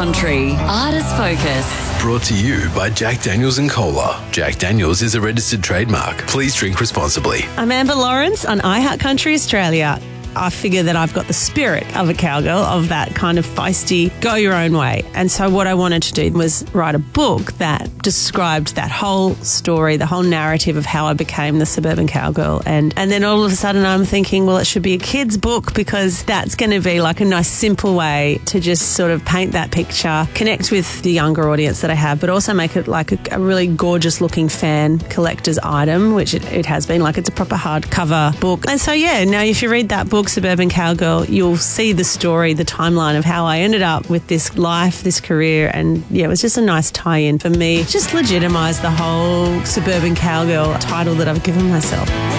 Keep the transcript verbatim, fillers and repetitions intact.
Country Artist Focus. Brought to you by Jack Daniels and Cola. Jack Daniels is a registered trademark. Please drink responsibly. I'm Amber Lawrence on iHeart Country Australia. I figure that I've got the spirit of a cowgirl, of that kind of feisty, go your own way. And so what I wanted to do was write a book that described that whole story, the whole narrative of how I became the suburban cowgirl. And, and then all of a sudden I'm thinking, well, it should be a kid's book, because that's going to be like a nice simple way to just sort of paint that picture, connect with the younger audience that I have, but also make it like a, a really gorgeous looking fan collector's item, which it, it has been. Like, it's a proper hardcover book. And so, yeah, now if you read that book, Suburban Cowgirl, you'll see the story, the timeline of how I ended up with this life, this career. And yeah, it was just a nice tie-in for me. Just legitimise the whole Suburban Cowgirl title that I've given myself.